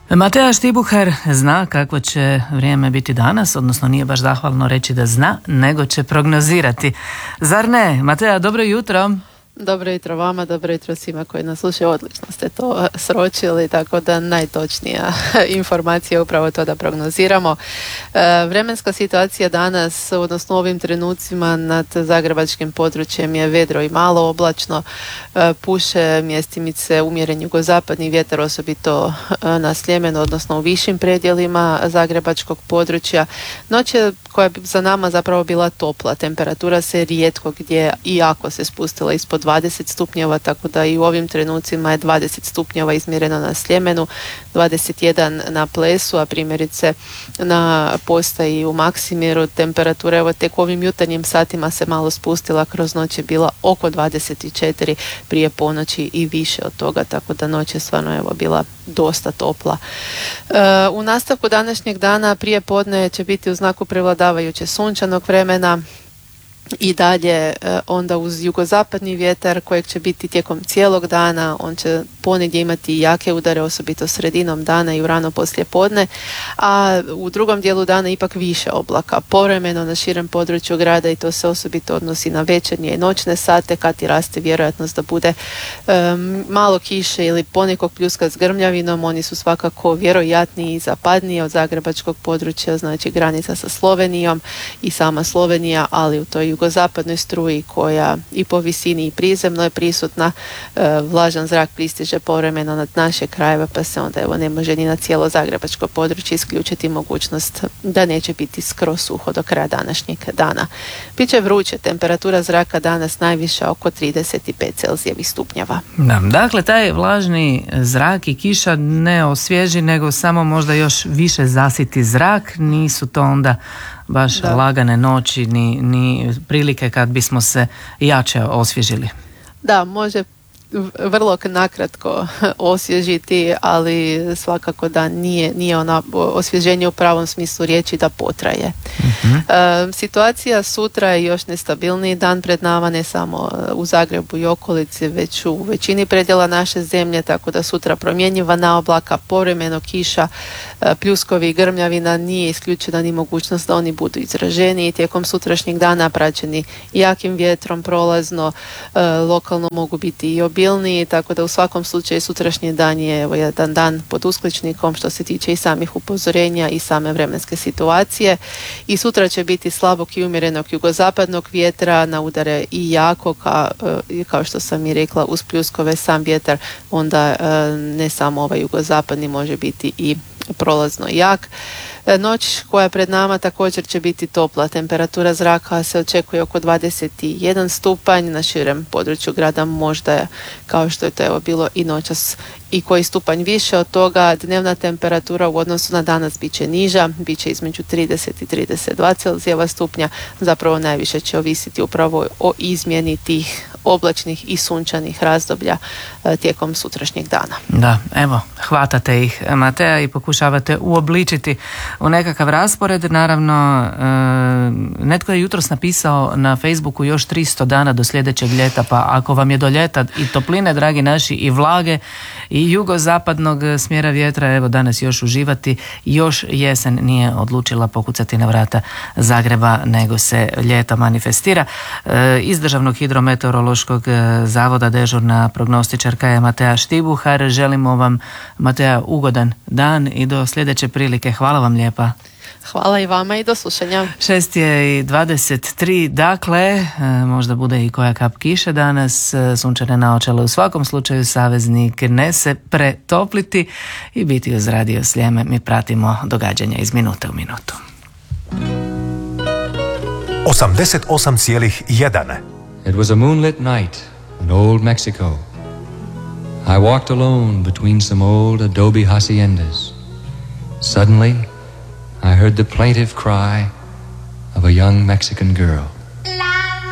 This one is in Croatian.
Matea Štibuhar zna kakvo će vrijeme biti danas, odnosno nije baš zahvalno reći da zna, nego će prognozirati. Zar ne? Matea, dobro jutro. Dobro jutro vama, dobro jutro svima koji nas slušaju, odlično ste to sročili, tako da najtočnija informacija je upravo to da prognoziramo. Vremenska situacija danas, odnosno u ovim trenucima nad zagrebačkim područjem je vedro i malo oblačno, puše mjestimice umjeren jugozapadni vjetar, osobito na Sljemenu, odnosno u višim predjelima zagrebačkog područja. Noć je koja bi za nama zapravo bila topla, temperatura se rijetko gdje i jako se spustila ispod 20 stupnjeva, tako da i u ovim trenucima je 20 stupnjeva izmjereno na Sljemenu, 21 na Plesu, a primjerice na postaji u Maksimiru temperatura evo tek u ovim jutarnjim satima se malo spustila, kroz noć je bila oko 24, prije ponoći i više od toga, tako da noć je stvarno evo bila dosta topla. U nastavku današnjeg dana prije podne će biti u znaku prevladavajuće sunčanog vremena i dalje onda uz jugozapadni vjetar kojeg će biti tijekom cijelog dana. On će ponegdje imati jake udare, osobito sredinom dana i u rano poslije podne, a u drugom dijelu dana ipak više oblaka povremeno na širem području grada i to se osobito odnosi na večernje i noćne sate kad i raste vjerojatnost da bude malo kiše ili ponekog pljuska s grmljavinom. Oni su svakako vjerojatniji i zapadniji od zagrebačkog područja, znači granica sa Slovenijom i sama Slovenija, ali u toj jugozapadnoj struji koja i po visini i prizemno je prisutna, vlažan zrak pristiže povremeno nad naše krajeve, pa se onda evo ne može ni na cijelo zagrebačko područje isključiti mogućnost da neće biti skroz suho do kraja današnjeg dana. Biće vruće, temperatura zraka danas najviša oko 35 Celzijevih stupnjeva. Da, dakle, taj vlažni zrak i kiša ne osvježi, nego samo možda još više zasiti zrak. Nisu to onda baš lagane noći ni prilike kad bismo se jače osvježili. Da, može vrlo nakratko osvježiti, ali svakako da nije ona osvježenje u pravom smislu riječi da potraje. Situacija sutra je još nestabilniji dan pred nama, ne samo u Zagrebu i okolici, već u većini predjela naše zemlje, tako da sutra promjenjiva naoblaka, povremeno kiša, pljuskovi i grmljavina, nije isključena ni mogućnost da oni budu izraženiji. Tijekom sutrašnjeg dana praćeni jakim vjetrom prolazno, lokalno mogu biti i obilniji, tako da u svakom slučaju sutrašnji dan je evo jedan dan pod uskličnikom što se tiče i samih upozorenja i same vremenske situacije. I sutra će biti slabog i umjerenog jugozapadnog vjetra, na udare i jako, kao što sam i rekla, uz pljuskove sam vjetar, onda ne samo ovaj jugozapadni, može biti i prolazno jak. Noć koja je pred nama također će biti topla, temperatura zraka se očekuje oko 21 stupanj, na širem području grada možda, kao što je to evo bilo i noćas, i koji stupanj više od toga. Dnevna temperatura u odnosu na danas bit će niža, bit će između 30 i 32 Celzijeva stupnja, zapravo najviše će ovisiti upravo o izmjeni tih oblačnih i sunčanih razdoblja tijekom sutrašnjeg dana. Da, evo, hvatate ih, Matea, i pokušavate uobličiti u nekakav raspored. Naravno, netko je jutros napisao na Facebooku još 300 dana do sljedećeg ljeta, pa ako vam je do ljeta i topline, dragi naši, i vlage i jugozapadnog smjera vjetra, evo danas još uživati, još jesen nije odlučila pokucati na vrata Zagreba, nego se ljeto manifestira. Iz Državnog hidrometeorološkog zavoda dežurna prognostičarka je Matea Štibuhar. Želimo vam, Matea, ugodan dan i do sljedeće prilike. Hvala vam lijepa. Hvala i vama i do slušanja. 6:23, dakle, možda bude i koja kap kiše danas, sunčane naočale u svakom slučaju, saveznik ne se pretopliti i biti uz Radio Sljeme. Mi pratimo događanja iz minute u minutu. 88,1. It was a moonlit night in old Mexico. I walked alone between some old adobe haciendas. Suddenly, I heard the plaintive cry of a young Mexican girl.